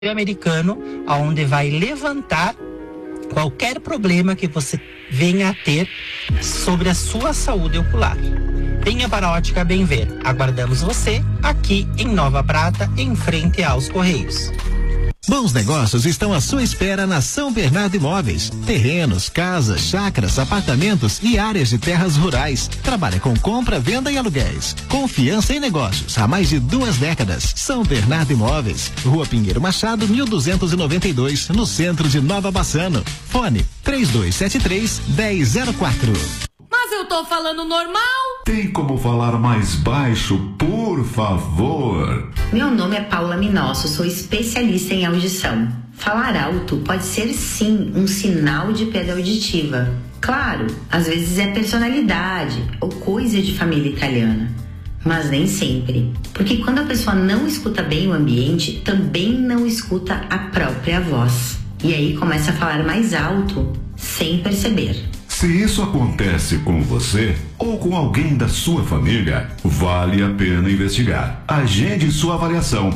americano, onde vai levantar qualquer problema que você venha a ter sobre a sua saúde ocular. Venha para a Ótica Bem Ver. Aguardamos você aqui em Nova Prata, em frente aos Correios. Bons negócios estão à sua espera na São Bernardo Imóveis. Terrenos, casas, chácaras, apartamentos e áreas de terras rurais. Trabalha com compra, venda e aluguéis. Confiança em negócios há mais de 2 décadas. São Bernardo Imóveis, Rua Pinheiro Machado, 1292, no centro de Nova Bassano. Fone 3273-1004. Mas eu tô falando normal? Tem como falar mais baixo, por favor? Meu nome é Paula Minosso, sou especialista em audição. Falar alto pode ser sim um sinal de perda auditiva. Claro, às vezes é personalidade ou coisa de família italiana. Mas nem sempre. Porque quando a pessoa não escuta bem o ambiente, também não escuta a própria voz. E aí começa a falar mais alto, sem perceber. Se isso acontece com você ou com alguém da sua família, vale a pena investigar. Agende sua avaliação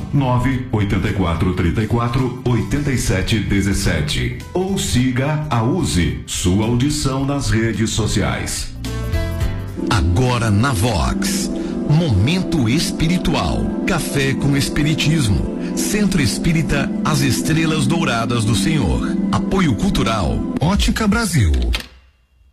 984348717 ou siga a Use sua audição nas redes sociais. Agora na Vox, Momento Espiritual, Café com Espiritismo, Centro Espírita As Estrelas Douradas do Senhor, Apoio Cultural, Ótica Brasil.